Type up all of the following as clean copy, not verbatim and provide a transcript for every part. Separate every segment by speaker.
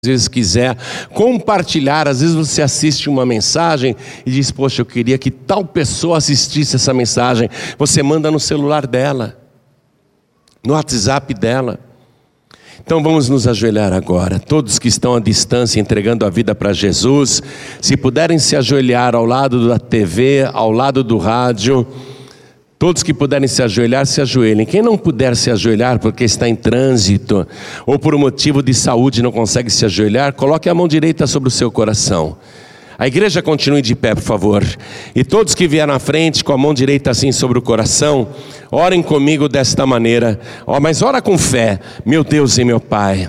Speaker 1: vezes quiser compartilhar, às vezes você assiste uma mensagem e diz, poxa, eu queria que tal pessoa assistisse essa mensagem. Você manda no celular dela, no WhatsApp dela. Então vamos nos ajoelhar agora, todos que estão à distância entregando a vida para Jesus, se puderem se ajoelhar ao lado da TV, ao lado do rádio. Todos que puderem se ajoelhar, se ajoelhem. Quem não puder se ajoelhar porque está em trânsito ou por um motivo de saúde não consegue se ajoelhar, coloque a mão direita sobre o seu coração. A igreja continue de pé, por favor. E todos que vieram à frente com a mão direita assim sobre o coração, orem comigo desta maneira. Mas ora com fé. Meu Deus e meu Pai.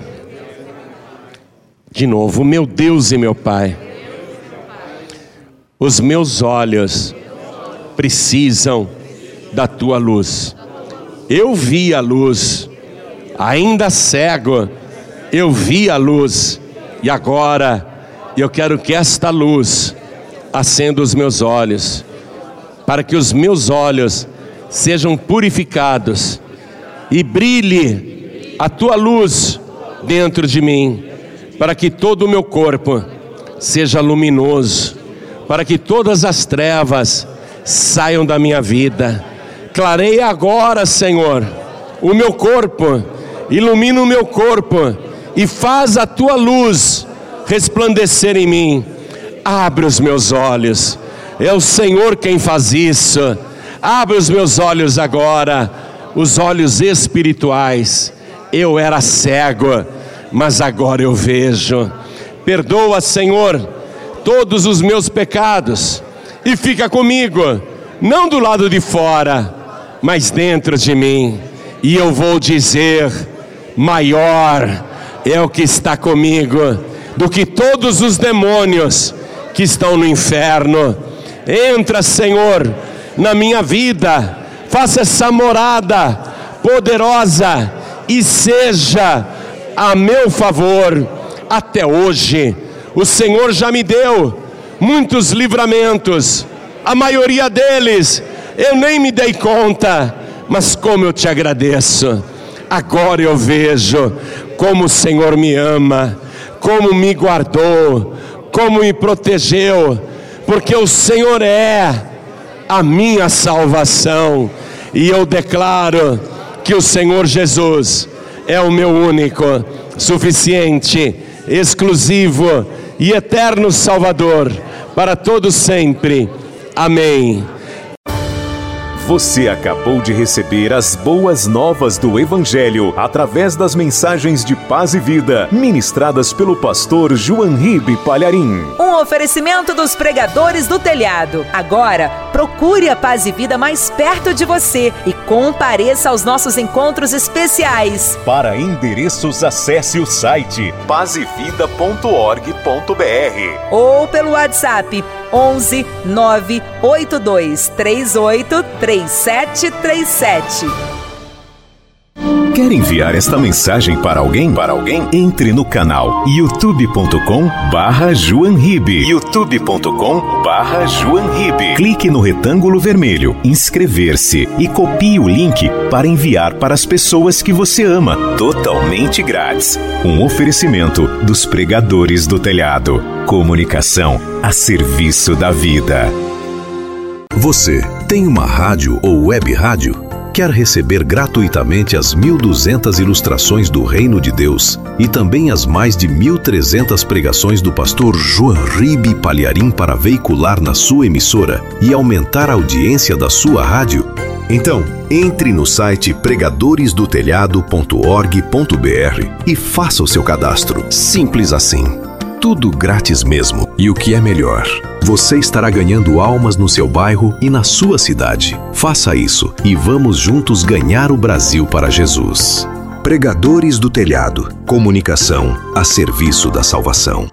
Speaker 1: De novo, meu Deus e meu Pai. Os meus olhos precisam da tua luz. Eu vi a luz, ainda cego, eu vi a luz, e agora eu quero que esta luz acenda os meus olhos, para que os meus olhos sejam purificados e brilhe a tua luz dentro de mim, para que todo o meu corpo seja luminoso, para que todas as trevas saiam da minha vida. Clareia agora, Senhor, o meu corpo, ilumina o meu corpo e faz a tua luz resplandecer em mim. Abre os meus olhos, é o Senhor quem faz isso. Abre os meus olhos agora, os olhos espirituais. Eu era cego, mas agora eu vejo. Perdoa, Senhor, todos os meus pecados e fica comigo, não do lado de fora, mas dentro de mim, e eu vou dizer, maior é o que está comigo, do que todos os demônios que estão no inferno. Entra, Senhor, na minha vida, faça essa morada poderosa, e seja a meu favor. Até hoje, o Senhor já me deu muitos livramentos, a maioria deles eu nem me dei conta, mas como eu te agradeço. Agora eu vejo como o Senhor me ama, como me guardou, como me protegeu, porque o Senhor é a minha salvação, e eu declaro que o Senhor Jesus é o meu único, suficiente, exclusivo e eterno Salvador, para todos sempre. Amém.
Speaker 2: Você acabou de receber as boas novas do Evangelho através das mensagens de paz e vida ministradas pelo pastor João Ribe Palharim.
Speaker 3: Um oferecimento dos pregadores do telhado. Agora, procure a Paz e Vida mais perto de você e compareça aos nossos encontros especiais.
Speaker 2: Para endereços, acesse o site pazevida.org.br
Speaker 3: ou pelo WhatsApp 11 982 38 3737.
Speaker 2: Quer enviar esta mensagem para alguém? Entre no canal youtube.com/JoãoRibe. youtube.com/JoãoRibe. Clique no retângulo vermelho, inscrever-se e copie o link para enviar para as pessoas que você ama, totalmente grátis. Um oferecimento dos pregadores do telhado. Comunicação a serviço da vida.
Speaker 4: Você tem uma rádio ou web rádio? Quer receber gratuitamente as 1.200 ilustrações do Reino de Deus e também as mais de 1.300 pregações do pastor João Ribe Palharim para veicular na sua emissora e aumentar a audiência da sua rádio? Então, entre no site pregadoresdotelhado.org.br e faça o seu cadastro. Simples assim. Tudo grátis mesmo. E o que é melhor, você estará ganhando almas no seu bairro e na sua cidade. Faça isso e vamos juntos ganhar o Brasil para Jesus. Pregadores do Telhado. Comunicação a serviço da salvação.